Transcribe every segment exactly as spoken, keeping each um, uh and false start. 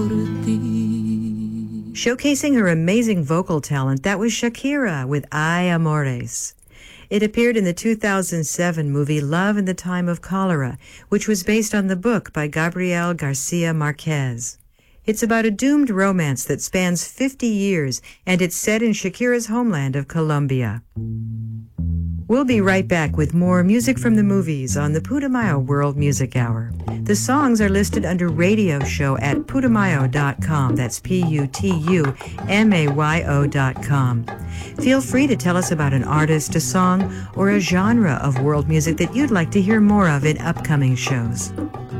Showcasing her amazing vocal talent, that was Shakira with Ay Amores. It appeared in the two thousand seven movie Love in the Time of Cholera, which was based on the book by Gabriel Garcia Marquez. It's about a doomed romance that spans fifty years, and it's set in Shakira's homeland of Colombia. We'll be right back with more music from the movies on the Putumayo World Music Hour. The songs are listed under Radio Show at putumayo dot com. That's P U T U M A Y O dot com. Feel free to tell us about an artist, a song, or a genre of world music that you'd like to hear more of in upcoming shows.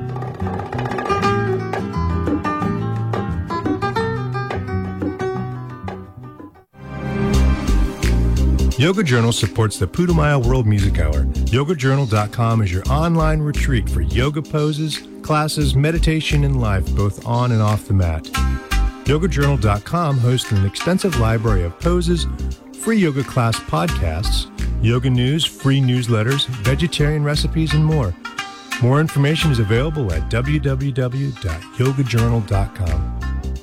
Yoga Journal supports the Putumayo World Music Hour. yoga journal dot com is your online retreat for yoga poses, classes, meditation, and life, both on and off the mat. yoga journal dot com hosts an extensive library of poses, free yoga class podcasts, yoga news, free newsletters, vegetarian recipes, and more. More information is available at w w w dot yoga journal dot com.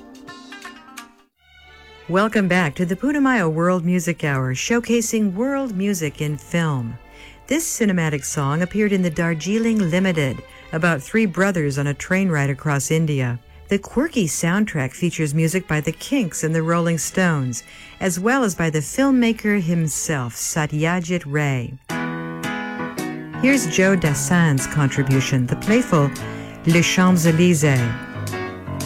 Welcome back to the Putumayo World Music Hour, showcasing world music in film. This cinematic song appeared in the Darjeeling Limited, about three brothers on a train ride across India. The quirky soundtrack features music by the Kinks and the Rolling Stones, as well as by the filmmaker himself, Satyajit Ray. Here's Joe Dassin's contribution, the playful Les Champs-Élysées.